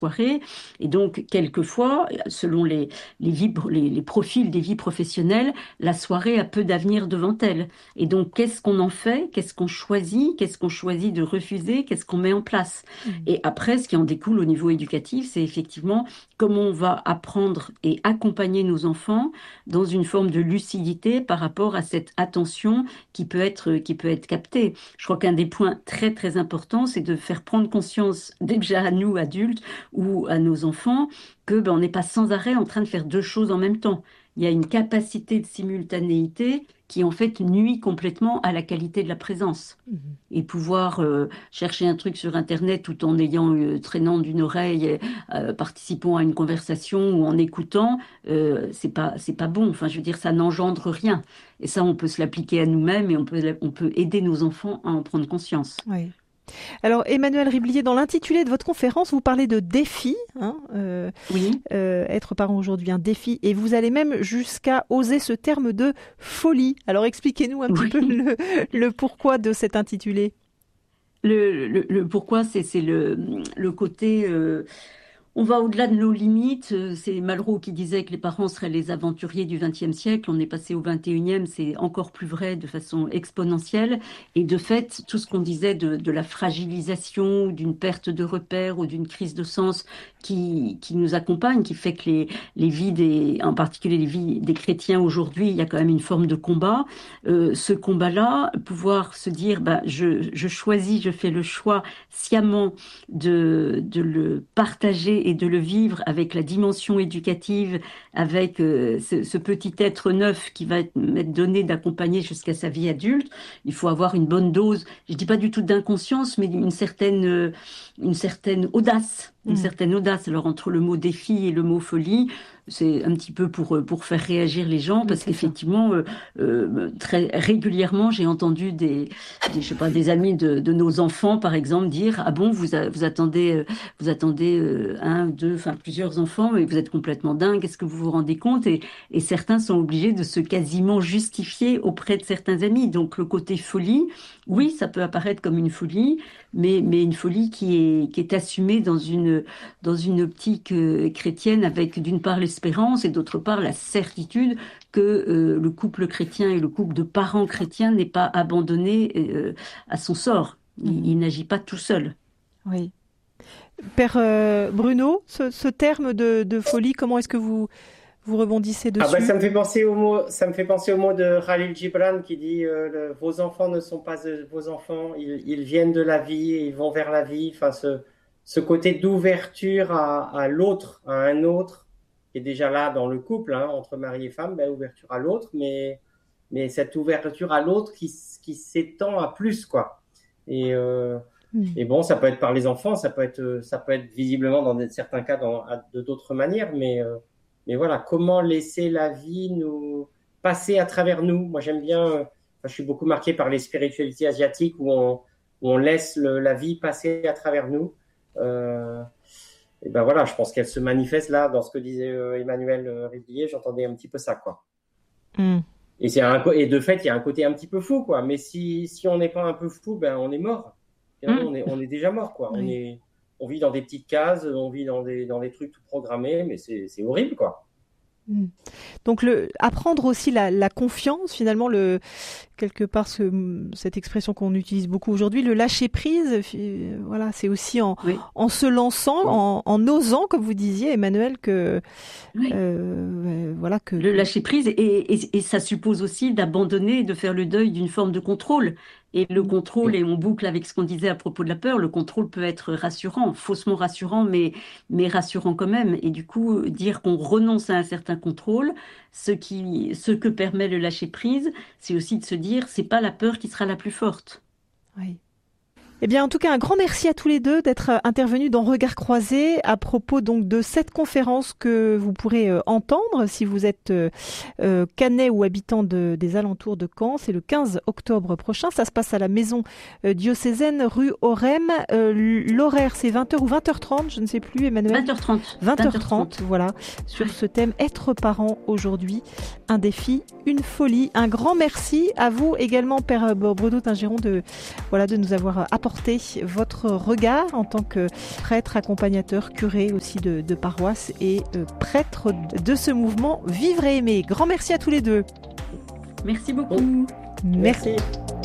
soirée. Et donc, quelquefois, selon les profils des vies professionnelles, la soirée a peu d'avenir devant elle. Et donc, qu'est-ce qu'on en fait? Qu'est-ce qu'on choisit? Qu'est-ce qu'on choisit de refuser? Qu'est-ce qu'on met en place? Mhm. Et après, ce qui en découle au niveau éducatif, c'est effectivement comment on va apprendre et accompagner nos enfants dans une forme de lucidité par rapport à cette attention qui peut être captée. Je crois qu'un des points très, très importants, c'est de faire prendre conscience déjà à nous, adultes, ou à nos enfants, que on n'est pas sans arrêt en train de faire deux choses en même temps. Il y a une capacité de simultanéité qui en fait nuit complètement à la qualité de la présence. Mhm. Et pouvoir chercher un truc sur Internet tout en ayant traînant d'une oreille, participant à une conversation ou en écoutant, c'est pas bon. Enfin, je veux dire, ça n'engendre rien. Et ça, on peut se l'appliquer à nous-mêmes et on peut aider nos enfants à en prendre conscience. Oui. Alors, Emmanuel Riblier, dans l'intitulé de votre conférence, vous parlez de défi, hein, Oui. être parent aujourd'hui, un défi, et vous allez même jusqu'à oser ce terme de folie. Alors, expliquez-nous un petit peu Oui. le pourquoi de cet intitulé. Le pourquoi, c'est le côté. On va au-delà de nos limites. C'est Malraux qui disait que les parents seraient les aventuriers du XXe siècle. On est passé au XXIe, c'est encore plus vrai de façon exponentielle. Et de fait, tout ce qu'on disait de la fragilisation, ou d'une perte de repères ou d'une crise de sens qui nous accompagne, qui fait que les vies en particulier les vies des chrétiens aujourd'hui, il y a quand même une forme de combat. Ce combat-là, pouvoir se dire, je choisis, je fais le choix sciemment de le partager et de le vivre avec la dimension éducative, avec ce petit être neuf qui m'être donné d'accompagner jusqu'à sa vie adulte. Il faut avoir une bonne dose, je dis pas du tout d'inconscience, mais une certaine audace. Une Mm. certaine audace. Alors, entre le mot défi et le mot folie, c'est un petit peu pour faire réagir les gens, Oui, parce c'est ça. qu'effectivement, très régulièrement, j'ai entendu je sais pas, des amis de nos enfants, par exemple, dire, ah bon, vous attendez un, deux, enfin plusieurs enfants, et vous êtes complètement dingue, est-ce que vous vous rendez compte? Et certains sont obligés de se quasiment justifier auprès de certains amis. Donc le côté folie, Mm. oui, ça peut apparaître comme une folie, mais une folie qui est assumée dans une optique chrétienne, avec d'une part l'espérance et d'autre part la certitude que le couple chrétien et le couple de parents chrétiens n'est pas abandonné à son sort. Il Mhm. n'agit pas tout seul. Oui. Père Bruno, ce terme de folie, comment est-ce que vous rebondissez Ah bah dessus? ça me fait penser au mot, ça me fait penser au mot de Khalil Gibran qui dit vos enfants ne sont pas vos enfants, ils viennent de la vie, ils vont vers la vie. Enfin, ce côté d'ouverture à l'autre, à un autre, qui est déjà là dans le couple, hein, entre mari et femme, ben, ouverture à l'autre, mais cette ouverture à l'autre qui s'étend à plus, quoi. Et, euh, Mm. et bon, ça peut être par les enfants, ça peut être visiblement dans certains cas de d'autres manières, mais voilà, comment laisser la vie nous passer à travers nous. Moi, j'aime bien, je suis beaucoup marqué par les spiritualités asiatiques où on laisse la vie passer à travers nous. Euh, et ben voilà, je pense qu'elle se manifeste là dans ce que disait Emmanuel Rivier. J'entendais un petit peu ça, quoi. Mm. Et de fait, il y a un côté un petit peu fou, quoi. Mais si on n'est pas un peu fou, ben on est mort. Finalement, Hum. on est déjà mort, quoi. Oui. On vit dans des petites cases, on vit dans des trucs tout programmés, mais c'est horrible, quoi. Mm. Donc apprendre aussi la confiance, finalement, quelque part cette expression qu'on utilise beaucoup aujourd'hui, le lâcher prise, voilà, c'est aussi Oui, en se lançant, Mm. en osant, comme vous disiez, Emmanuel, que oui. voilà Le lâcher prise, et ça suppose aussi d'abandonner et de faire le deuil d'une forme de contrôle. Et le contrôle, et on boucle avec ce qu'on disait à propos de la peur, le contrôle peut être rassurant, faussement rassurant, mais rassurant quand même. Et du coup, dire qu'on renonce à un certain contrôle, ce que permet le lâcher prise, c'est aussi de se dire, c'est pas la peur qui sera la plus forte. oui. Eh bien, en tout cas, un grand merci à tous les deux d'être intervenus dans Regard Croisé à propos donc de cette conférence que vous pourrez entendre si vous êtes Cannais ou habitant des alentours de Caen. C'est le 15 octobre prochain. Ça se passe à la maison diocésaine rue Orem. L'horaire, c'est 20h ou 20h30, je ne sais plus, Emmanuel. 20h30. 20h30, 20h30. voilà, sur Ouais. ce thème être parent aujourd'hui, un défi, une folie. Un grand merci à vous également, Père Bruno Tingiron, de nous avoir apporté apporter votre regard en tant que prêtre, accompagnateur, curé aussi de paroisse et prêtre de ce mouvement Vivre et Aimer. Grand merci à tous les deux. Merci beaucoup. Merci.